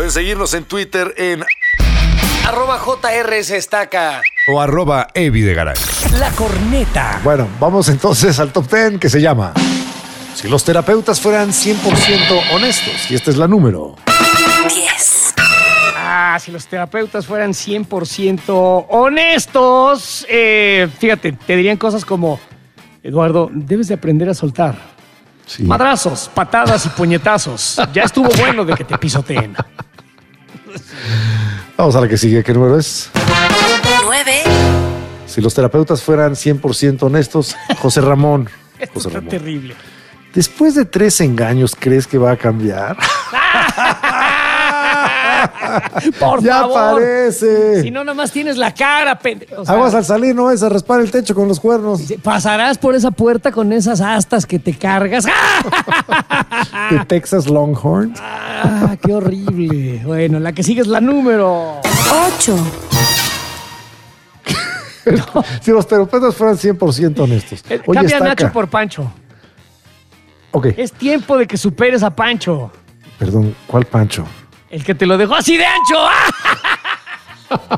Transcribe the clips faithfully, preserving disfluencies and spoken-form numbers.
Pueden seguirnos en Twitter en Arroba J R S Estaca. o arroba Evi de Garay. La corneta. Bueno, vamos entonces al top diez que se llama Si los terapeutas fueran cien por ciento honestos. Y esta es la número diez. Ah, si los terapeutas fueran cien por ciento honestos, eh, fíjate, te dirían cosas como: Eduardo, debes de aprender a soltar. Sí. Madrazos, patadas y puñetazos. Ya estuvo bueno de que te pisoteen. Vamos a la que sigue. ¿Qué número es? nueve. Si los terapeutas fueran cien por ciento honestos. José Ramón. Esto José está Ramón. terrible. Después de tres engaños, ¿crees que va a cambiar? Por ya favor. parece. Si no, nomás tienes la cara, pendejo. O sea, Aguas al salir, no vas a raspar el techo con los cuernos. pasarás por esa puerta con esas astas que te cargas. De Texas Longhorn. Ah, qué horrible. Bueno, la que sigue es la número. ocho. Si los terapeutas fueran cien por ciento honestos. Eh, Oye, Cambia a Estaca. Nacho por Pancho. Ok, Es tiempo de que superes a Pancho. perdón, ¿cuál Pancho? El que te lo dejó así de ancho. ¡Ah!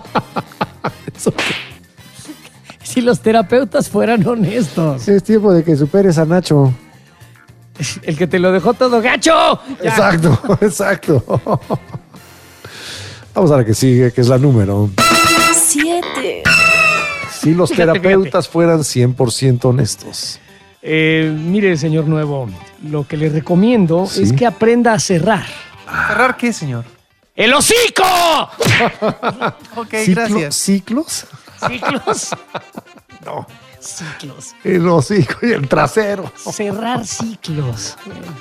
Si los terapeutas fueran honestos. Es tiempo de que superes a Nacho. El que te lo dejó todo gacho. Ya. Exacto, exacto. Vamos a la que sigue, que es la número. siete. Si los Fíjate, terapeutas fueran cien por ciento honestos. Eh, mire, señor Nuevo, lo que le recomiendo Sí. es que aprenda a cerrar. ¿Cerrar qué, señor? ¡El hocico! Ok, ¿Ciclo- gracias. ¿Ciclos? ¿Ciclos? No. Ciclos. El hocico y el trasero. Cerrar ciclos.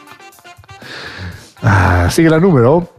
Ah, sigue la número.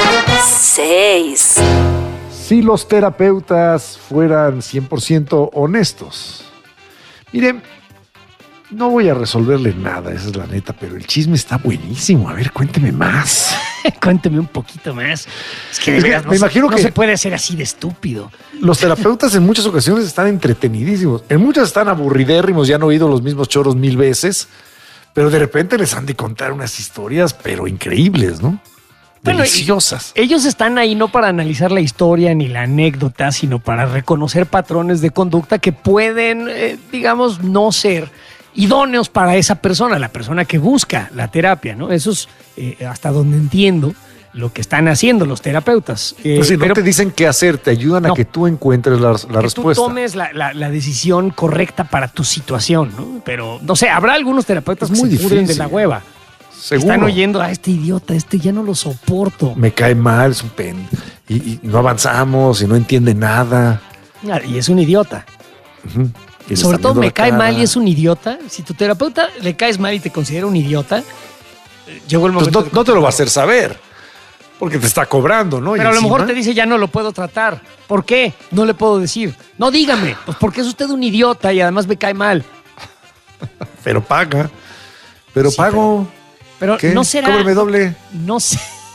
seis. Si los terapeutas fueran cien por ciento honestos. Miren, no voy a resolverle nada, esa es la neta, pero el chisme está buenísimo. A ver, cuénteme más. Cuénteme un poquito más. Es que de Es que veras no, me se- imagino no que- se puede ser así de estúpido. Los terapeutas en muchas ocasiones están entretenidísimos. En muchas están aburridérrimos, ya han oído los mismos choros mil veces, pero de repente les han de contar unas historias, pero increíbles, ¿no? Bueno, Deliciosas. Ellos están ahí no para analizar la historia ni la anécdota, sino para reconocer patrones de conducta que pueden, eh, digamos, no ser idóneos para esa persona, la persona que busca la terapia, ¿no? Eso es eh, hasta donde entiendo lo que están haciendo los terapeutas. Eh, Pues si no pero te dicen qué hacer, te ayudan No. a que tú encuentres la, la que respuesta. tú tomes la, la- la decisión correcta para tu situación, ¿no? Pero, no sé, habrá algunos terapeutas Es muy que se pudren de difícil. la hueva. Seguro. Están oyendo a este idiota, este ya no lo soporto. Me cae mal, es un pen. Y, y no avanzamos y no entiende nada. Ah, Y es un idiota. Ujú. Y le Sobre están todo viendo me la cae cara. mal y es un idiota. Si tu terapeuta le caes mal y te considera un idiota, eh, llegó el Pues momento. no, de- no te lo va a hacer saber. Porque te está cobrando, ¿no? Y Pero a lo encima- mejor te dice, ya no lo puedo tratar. ¿Por qué? No le puedo decir. No, dígame. Pues porque es usted un idiota y además me cae mal. Pero paga. Pero Sí, pago. Pero ¿Qué? no será. Cóbreme doble. No sé.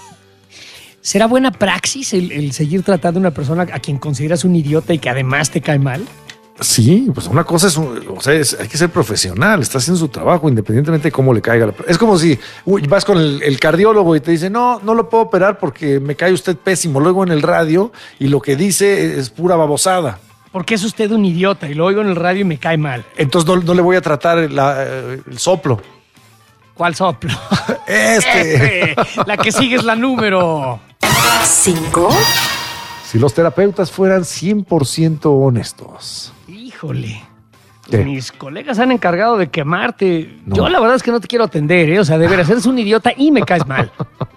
¿Será buena praxis el, el seguir tratando a una persona a quien consideras un idiota y que además te cae mal? Sí, pues una cosa es, un- o sea, es- hay que ser profesional, está haciendo su trabajo independientemente de cómo le caiga. La, es como si uy, vas con el, el cardiólogo y te dice, no, no lo puedo operar porque me cae usted pésimo. Luego en el radio y lo que dice es pura babosada. Porque es usted un idiota y lo oigo en el radio y me cae mal. Entonces no, no le voy a tratar la- el soplo. ¿Cuál soplo? Este. Este. La que sigue es la número. cinco. Si los terapeutas fueran cien por ciento honestos. Híjole. ¿Qué? Mis colegas han encargado de quemarte. No. Yo la verdad es que no te quiero atender, ¿eh? O sea, de veras, eres un idiota y me caes mal.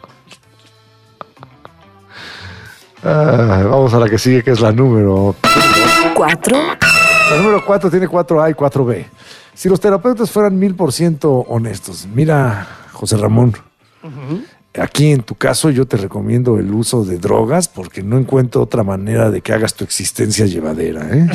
Ah, vamos a la que sigue, que es la número. cuatro. La número cuatro tiene cuatro A y cuatro B. Si los terapeutas fueran mil por ciento honestos, mira, José Ramón, aquí en tu caso yo te recomiendo el uso de drogas porque no encuentro otra manera de que hagas tu existencia llevadera, ¿eh?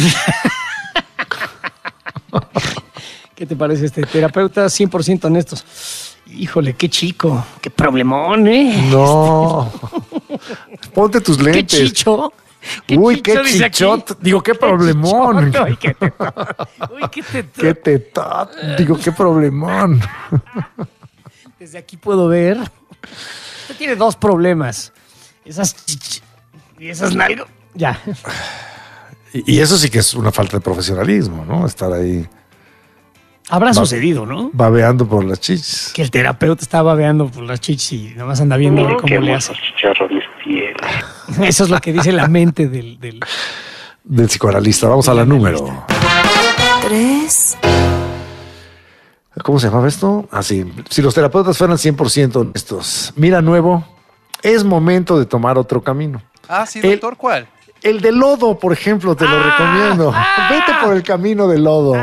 ¿Qué te parece este terapeuta cien por ciento honestos? Híjole, qué chico, qué problemón, ¿eh? No. Ponte tus Qué lentes. chicho. Uy, qué chicho, dice aquí. chichot. Digo, qué problemón. chichote, Uy, qué tetón. Uy, qué tetón. Qué tetot. Digo, qué problemón. Desde aquí puedo ver. Usted tiene dos problemas. Esas ch- y esas nalgas. Ya. Y, y eso sí que es una falta de profesionalismo, ¿no? Estar ahí Habrá Va- sucedido, ¿no? babeando por las chichis. Que el terapeuta está babeando por las chichis y nada más anda viendo cómo le hace. chicharrones tiene. Eso es lo que dice la mente del... del Del psicoanalista. Vamos a la número. tres, ¿Cómo se llamaba esto? Así. Si los terapeutas fueran cien por ciento honestos. Mira, nuevo, es momento de tomar otro camino. Ah, sí, El- doctor, ¿cuál? El de lodo, por ejemplo, te lo Ah, recomiendo. ah. Vete por el camino del lodo.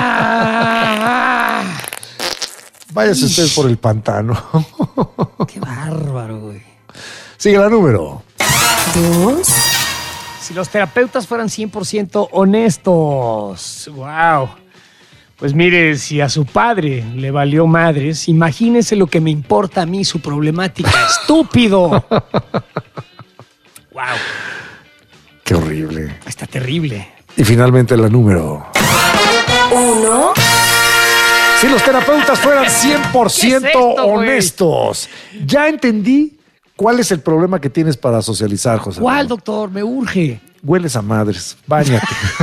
¡Ah! Váyase usted por el pantano. ¡Qué bárbaro, güey! Sigue la número. dos, Si los terapeutas fueran cien por ciento honestos. ¡Wow! Pues mire, si a su padre le valió madres, imagínese lo que me importa a mí su problemática. ¡Estúpido! ¡Wow! Qué horrible. Está terrible. Y finalmente la número. uno, Si los terapeutas fueran cien por ciento ¿Qué es esto, güey? honestos. Ya entendí cuál es el problema que tienes para socializar, José. ¿Cuál, Ramón. doctor? Me urge. Hueles a madres. Báñate.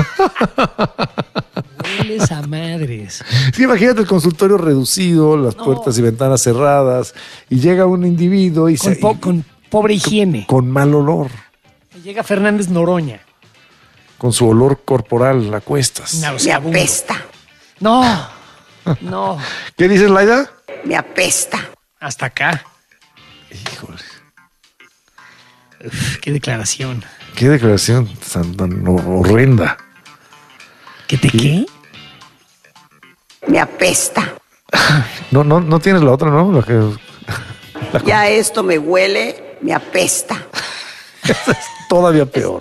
Hueles a madres. Sí, imagínate el consultorio reducido, las No. puertas y ventanas cerradas, y llega un individuo y Con, se, po- y- con pobre higiene. con mal olor, Llega Fernández Noroña. con su olor corporal a cuestas. me Nauseabundo. apesta, No, no. ¿Qué dices, Laida? me apesta. Hasta acá. Híjole, Uf, qué declaración. qué declaración tan, tan horrenda. ¿Qué te qué? Me apesta. No, no, no tienes la otra, ¿no? La que, Ya esto me huele, me apesta. todavía peor.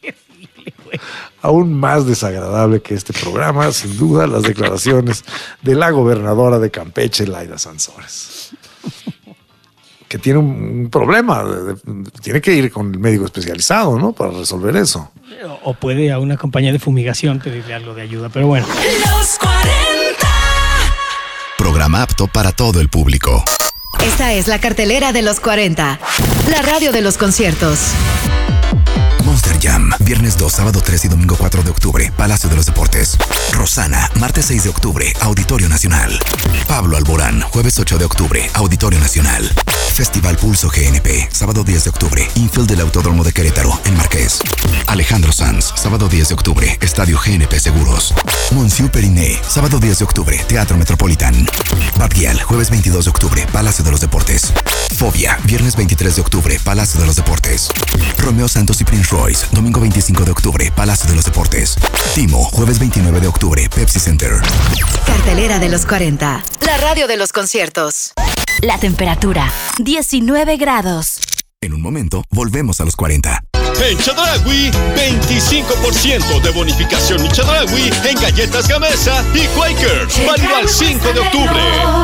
Aún más desagradable que este programa, sin duda, las declaraciones de la gobernadora de Campeche, Laida Sansores. Que tiene un, un problema, de- de- tiene que ir con el médico especializado, ¿no? Para resolver eso. O, o puede a una compañía de fumigación pedirle algo de ayuda, pero bueno. Los cuarenta. Programa apto para todo el público. Esta es la cartelera de los cuarenta. La radio de los conciertos. Monster Jam, viernes dos, sábado tres y domingo cuatro de octubre, Palacio de los Deportes. Rosana, martes seis de octubre, Auditorio Nacional. Pablo Alborán, jueves ocho de octubre, Auditorio Nacional. Festival Pulso G N P, sábado diez de octubre, Infield del Autódromo de Querétaro, en Marqués. Alejandro Sanz, sábado diez de octubre, Estadio G N P Seguros. Monsieur Periné, sábado diez de octubre, Teatro Metropolitan. Batguial, jueves veintidós de octubre, Palacio de los Deportes. Fobia, viernes veintitrés de octubre, Palacio de los Deportes. Romeo Santos y Prince Royce, domingo veinticinco de octubre, Palacio de los Deportes. Timo, jueves veintinueve de octubre, Pepsi Center. Cartelera de los cuarenta. La radio de los conciertos. La temperatura, diecinueve grados. En un momento, volvemos a los cuarenta. En Chedraui, veinticinco por ciento de bonificación en Chedraui en galletas Gamesa y Quakers. Válido al cinco de octubre.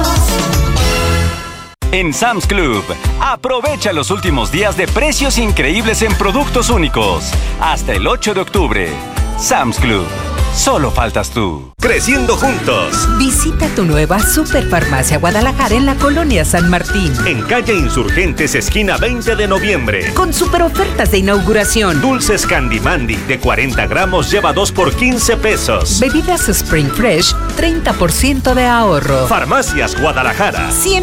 En Sam's Club, aprovecha los últimos días de precios increíbles en productos únicos. Hasta el ocho de octubre. Sam's Club. Solo faltas tú. Creciendo juntos. Visita tu nueva Superfarmacia Guadalajara en la colonia San Martín. En calle Insurgentes, esquina veinte de noviembre. Con super ofertas de inauguración. Dulces Candy Mandy de cuarenta gramos lleva dos por quince pesos. Bebidas Spring Fresh, treinta por ciento de ahorro. Farmacias Guadalajara.